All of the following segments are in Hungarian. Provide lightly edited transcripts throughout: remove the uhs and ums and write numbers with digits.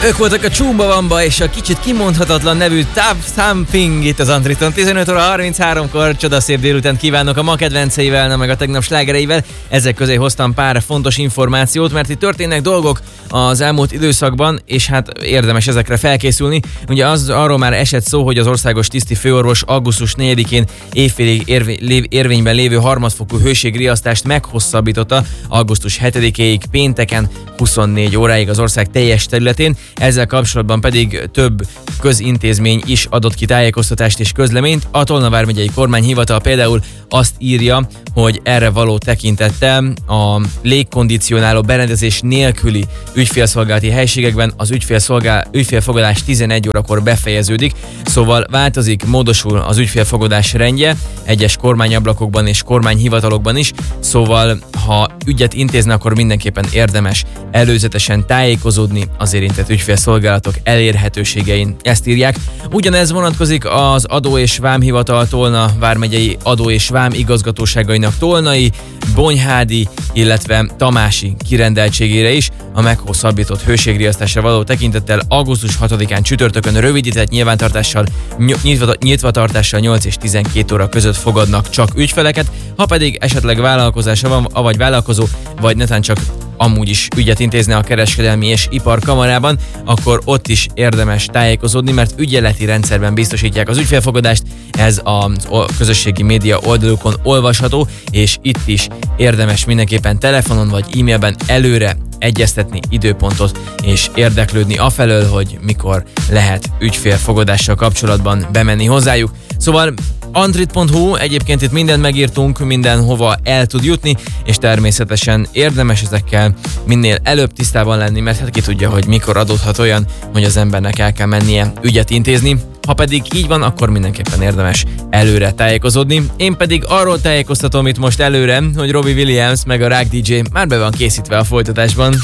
Ők voltak a Chumbawamba és a kicsit kimondhatatlan nevű Tap Thumping itt az Antriton. 15 óra 33-kor csodaszép délután kívánok a ma kedvenceivel, meg a tegnap slágereivel. Ezek közé hoztam pár fontos információt, mert itt történnek dolgok az elmúlt időszakban, és hát érdemes ezekre felkészülni. Ugye arról már esett szó, hogy az országos tiszti főorvos augusztus 4-én évfélig érvényben lévő harmadfokú hőségriasztást meghosszabbította augusztus 7-éig pénteken 24 óráig az ország teljes területén. Ezzel kapcsolatban pedig több közintézmény is adott ki tájékoztatást és közleményt. A Tolna vármegyei kormányhivatal például azt írja, hogy erre való tekintettel a légkondicionáló berendezés nélküli ügyfélszolgálati helységekben az ügyfélfogadás 11 órakor befejeződik, szóval változik, módosul az ügyfélfogadás rendje egyes kormányablakokban és kormányhivatalokban is, szóval ha ügyet intézne, akkor mindenképpen érdemes előzetesen tájékozódni az érintett ügyfélszolgálatok elérhetőségein. Ezt írják. Ugyanez vonatkozik az Adó és Vámhivatal Tolna vármegyei adó és vám igazgatóságainak tolnai, bonyhádi, illetve tamási kirendeltségére is. A meghosszabbított hőségriasztásra való tekintettel augusztus 6-án csütörtökön rövidített nyitvatartással 8 és 12 óra között fogadnak csak ügyfeleket, ha pedig esetleg vállalkozása van, vagy vállalkozó, vagy netán csak amúgy is ügyet intézne a Kereskedelmi és Iparkamarában, akkor ott is érdemes tájékozódni, mert ügyeleti rendszerben biztosítják az ügyfélfogadást, ez a közösségi média oldalukon olvasható, és itt is érdemes mindenképpen telefonon vagy e-mailben előre egyeztetni időpontot, és érdeklődni afelől, hogy mikor lehet ügyfélfogadással kapcsolatban bemenni hozzájuk. Szóval antrit.hu, egyébként itt mindent megírtunk, mindenhova el tud jutni, és természetesen érdemes ezekkel minél előbb tisztában lenni, mert hát ki tudja, hogy mikor adódhat olyan, hogy az embernek el kell mennie ügyet intézni. Ha pedig így van, akkor mindenképpen érdemes előre tájékozódni. Én pedig arról tájékoztatom itt most előre, hogy Robbie Williams meg a Rock DJ már be van készítve a folytatásban.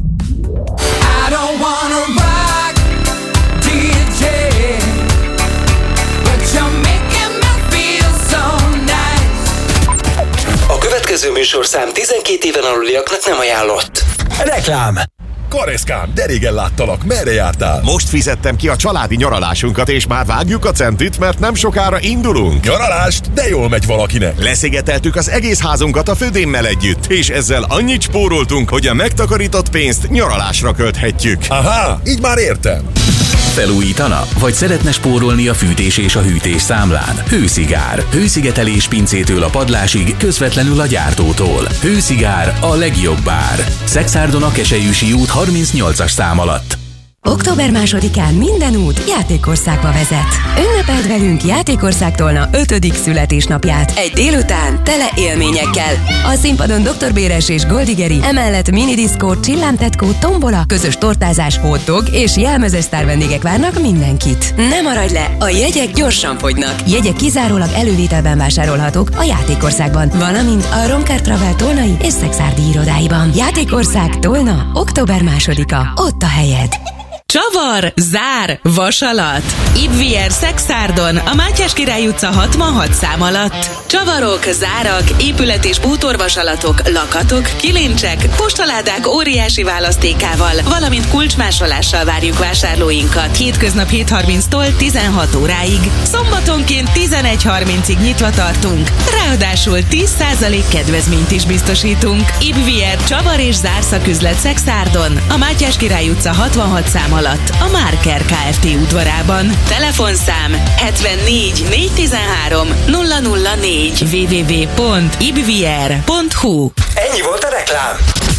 A következő műsorszám 12 éven aluliaknak nem ajánlott. Reklám! Kareszkám, de régen láttalak, merre jártál? Most fizettem ki a családi nyaralásunkat, és már vágjuk a centit, mert nem sokára indulunk. Nyaralást? De jól megy valakinek. Leszigeteltük az egész házunkat a födémmel együtt, és ezzel annyit spóroltunk, hogy a megtakarított pénzt nyaralásra költhetjük. Aha, így már értem. Felújítana? Vagy szeretne spórolni a fűtés és a hűtés számlán? Hőszigár. Hőszigetelés pincétől a padlásig, közvetlenül a gyártótól. Hőszigár, a legjobb ár. Szexárdon a Keselyűsi út 38-as szám alatt. Október 2-án minden út Játékországba vezet. Ünnepeld velünk Játékország Tolna 5. születésnapját. Egy délután tele élményekkel. A színpadon Dr. Béres és Goldigeri, emellett minidiszkó, csillámtetkó, tombola, közös tortázás, hotdog és jelmezes sztárvendégek várnak mindenkit. Ne maradj le, a jegyek gyorsan fogynak. Jegyek kizárólag elővételben vásárolhatók a Játékországban, valamint a Romkár Travel tolnai és szexárdi irodáiban. Játékország Tolna, október 2-a. Ott a helyed. Csavar, zár, vasalat. Ibvier Szexárdon, a Mátyás Király utca 66 szám alatt. Csavarok, zárak, épület- és bútorvasalatok, lakatok, kilincsek, postaládák óriási választékával, valamint kulcsmásolással várjuk vásárlóinkat. Hétköznap 7:30-tól 16 óráig. Szombatonként 11:30-ig nyitva tartunk. Ráadásul 10% kedvezményt is biztosítunk. Ibvier Csavar és zárszaküzlet Szexárdon, a Mátyás Király utca 66 szám alatt, a Márker Kft. Udvarában. Telefonszám 74 413 004 www.ibvier.hu. Ennyi volt a reklám.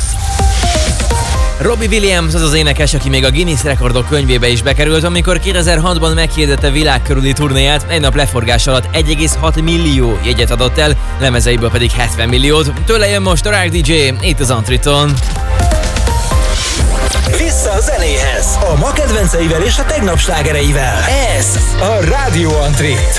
Robbie Williams az az énekes, aki még a Guinness rekordok könyvébe is bekerült, amikor 2006-ban meghirdette világkörüli turnéját, egy nap leforgás alatt 1,6 millió jegyet adott el, lemezeiből pedig 70 milliót. Tőle jön most a Rock DJ, itt az Antriton. Vissza a zenéhez, a ma kedvenceivel és a tegnap slágereivel. Ez a Rádió Antrit.